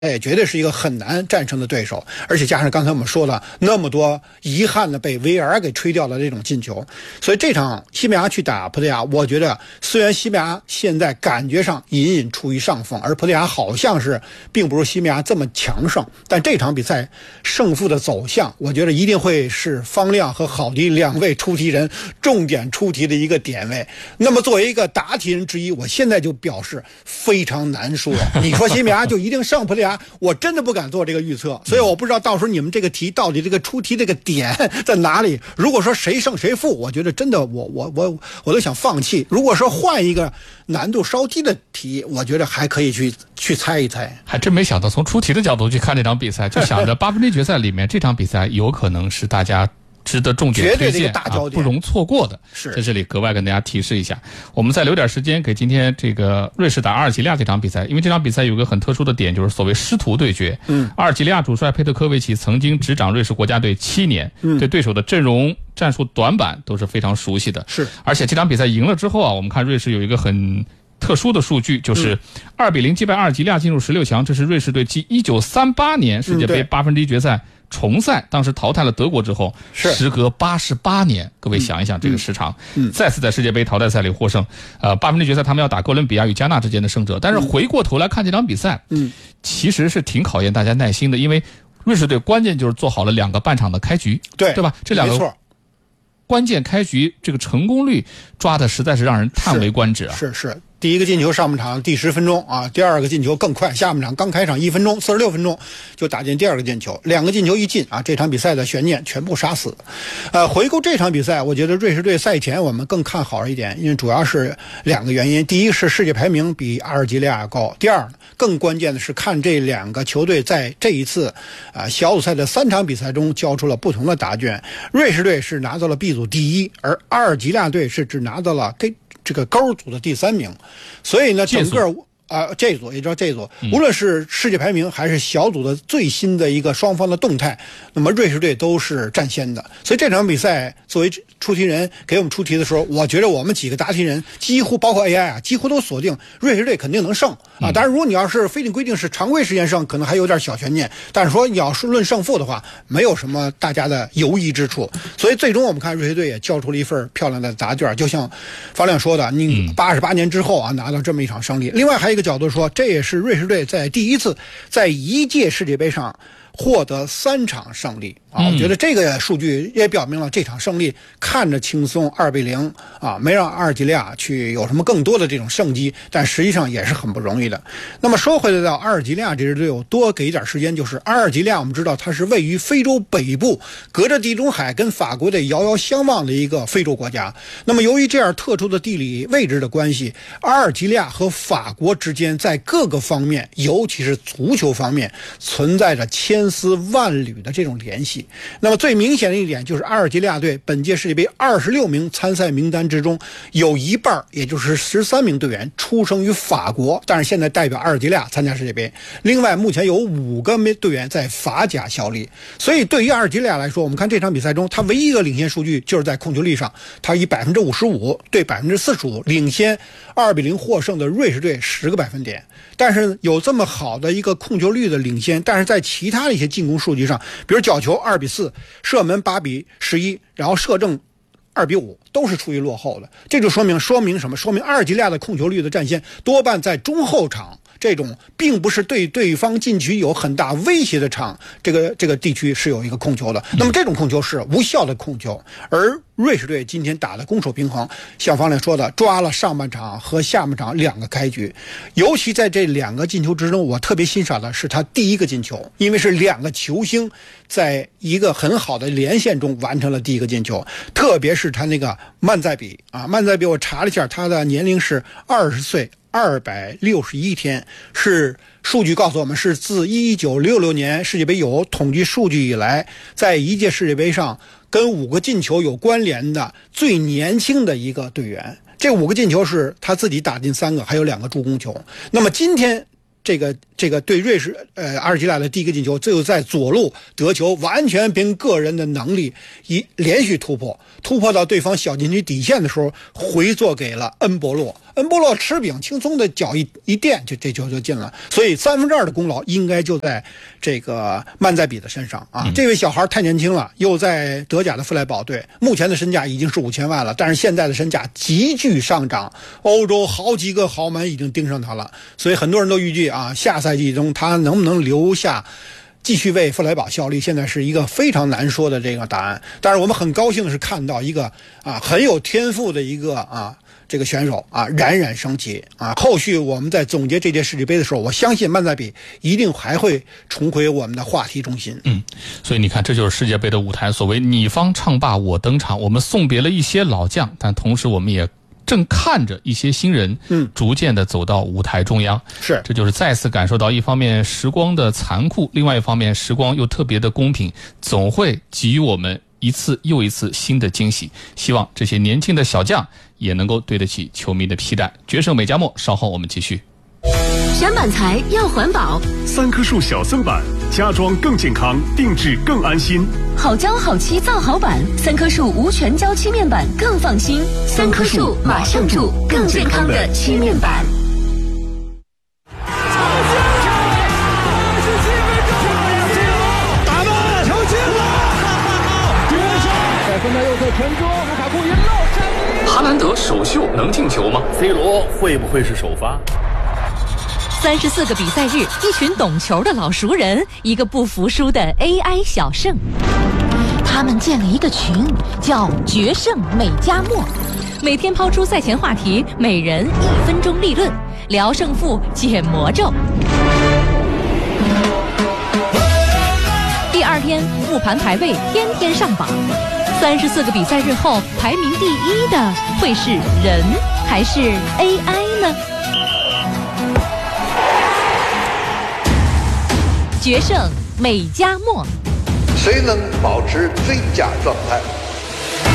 绝对是一个很难战胜的对手，而且加上刚才我们说了那么多遗憾的被 VAR 给吹掉的这种进球，所以这场西班牙去打葡萄牙，我觉得虽然西班牙现在感觉上隐隐处于上风，而葡萄牙好像是并不如西班牙这么强盛，但这场比赛胜负的走向，我觉得一定会是方亮和郝迪两位出题人重点出题的一个点位。那么作为一个答题人之一，我现在就表示非常难说。你说西班牙就一定胜葡萄牙，我真的不敢做这个预测，所以我不知道到时候你们这个题到底这个出题这个点在哪里。如果说谁胜谁负，我觉得真的我都想放弃。如果说换一个难度稍低的题，我觉得还可以去猜一猜。 还真没想到从出题的角度去看这场比赛，就想着8分之一决赛里面这场比赛有可能是大家值得重点推荐不容错过的， 是在这里格外跟大家提示一下。我们再留点时间给今天这个瑞士打阿尔及利亚这场比赛，因为这场比赛有个很特殊的点，就是所谓师徒对决。阿尔及利亚主帅佩特科维奇曾经执掌瑞士国家队7年，对对手的阵容、战术短板都是非常熟悉的。 是， 而且这场比赛赢了之后啊，我们看瑞士有一个很特殊的数据，就是2-0击败阿尔及利亚进入16强，这是瑞士队继1938年世界杯8分之一决赛重赛，当时淘汰了德国之后，时隔88年，各位想一想这个时长，再次在世界杯淘汰赛里获胜。8分之一决赛他们要打哥伦比亚与加纳之间的胜者，但是回过头来看这场比赛，其实是挺考验大家耐心的，因为瑞士队关键就是做好了2个半场的开局，对吧？这2个关键开局，这个成功率抓的实在是让人叹为观止啊！ 是。第一个进球上半场第10分钟啊，第二个进球更快，下半场刚开场1分钟46分钟就打进第二个进球，2个进球一进啊，这场比赛的悬念全部杀死。回顾这场比赛，我觉得瑞士队赛前我们更看好一点，因为主要是2个原因，第一是世界排名比阿尔及利亚高，第二更关键的是看这2个球队在这一次小组赛的3场比赛中交出了不同的答卷。瑞士队是拿到了 B 组第1，而阿尔及利亚队是只拿到了这个勾组的第3名，所以呢，整个这组也知道这组，无论是世界排名还是小组的最新的一个双方的动态，那么瑞士队都是占先的。所以这场比赛作为出题人给我们出题的时候，我觉得我们几个答题人几乎包括 AI 几乎都锁定瑞士队肯定能胜啊。当然，如果你要是非定规定是常规时间胜，可能还有点小悬念。但是说你要是论胜负的话，没有什么大家的犹疑之处。所以最终我们看瑞士队也交出了一份漂亮的答卷，就像方亮说的，你88年之后啊拿到这么一场胜利。另外还有一个角度说，这也是瑞士队在第一次在一届世界杯上获得3场胜利啊！我觉得这个数据也表明了这场胜利看着轻松2-0啊，没让阿尔及利亚去有什么更多的这种胜机，但实际上也是很不容易的。那么说回来到阿尔及利亚这支队伍，多给一点时间，就是阿尔及利亚我们知道它是位于非洲北部，隔着地中海跟法国的遥遥相望的一个非洲国家。那么由于这样特殊的地理位置的关系，阿尔及利亚和法国之间在各个方面，尤其是足球方面存在着千丝万缕的这种联系。那么最明显的一点就是阿尔及利亚队本届世界杯26名参赛名单之中，有一半也就是13名队员出生于法国，但是现在代表阿尔及利亚参加世界杯。另外目前有5个队员在法甲效力，所以对于阿尔及利亚来说，我们看这场比赛中他唯一一个领先数据就是在控球率上，他以55%对45%领先2-0获胜的瑞士队10个百分点。但是有这么好的一个控球率的领先，但是在其他的一些进攻数据上，比如角球2-4，射门8-11，然后射正2-5，都是处于落后的。这就说明什么？说明阿尔及利亚的控球率的占先多半在中后场这种并不是对对方禁区有很大威胁的场，这个地区是有一个控球的。那么这种控球是无效的控球，而瑞士队今天打的攻守平衡，像方亮说的，抓了上半场和下半场2个开局，尤其在这2个进球之中，我特别欣赏的是他第一个进球，因为是2个球星在一个很好的连线中完成了第一个进球，特别是他那个曼塞比我查了一下，他的年龄是20岁261天，是数据告诉我们是自1966年世界杯有统计数据以来，在一届世界杯上跟5个进球有关联的最年轻的一个队员。这5个进球是他自己打进3个，还有2个助攻球。那么今天这个对瑞士阿尔及利亚的第一个进球，就在左路得球，完全凭个人的能力连续突破到对方小禁区底线的时候，回做给了恩博洛恩波洛吃饼，轻松的脚一垫，这球就进了。所以2/3的功劳应该就在这个曼再比的身上啊。这位小孩太年轻了，又在德甲的弗莱堡队，目前的身价已经是5000万了，但是现在的身价急剧上涨，欧洲好几个豪门已经盯上他了，所以很多人都预计啊，下赛季中他能不能留下继续为弗莱堡效力，现在是一个非常难说的这个答案。但是我们很高兴的是看到一个很有天赋的一个这个选手冉冉升起啊！后续我们在总结这届世界杯的时候，我相信曼再比一定还会重回我们的话题中心。 所以你看，这就是世界杯的舞台。所谓你方唱罢我登场，我们送别了一些老将，但同时我们也正看着一些新人逐渐的走到舞台中央。 是， 这就是再次感受到一方面时光的残酷，另外一方面时光又特别的公平，总会给予我们一次又一次新的惊喜。希望这些年轻的小将也能够对得起球迷的期待。决胜美加墨，稍后我们继续。 选板材要环保 ，3棵树小森板，家装更健康，定制更安心。 好胶好漆造好板，3棵树无全胶漆面板更放心。3棵树马上住更健康的漆面板。 打吧，球进了！在分在右侧传中，卢卡库一漏。 哈兰德首秀能进球吗 ？C 罗会不会是首发 ？34个比赛日，一群懂球的老熟人，一个不服输的 AI 小胜。他们建了一个群，叫决胜美加墨，每天抛出赛前话题，每人1分钟立论，聊胜负，解魔咒。第2天复盘排位，天天上榜。34个比赛日后，排名第1的会是人还是 AI 呢？决胜美加墨， 谁能保持最佳状态？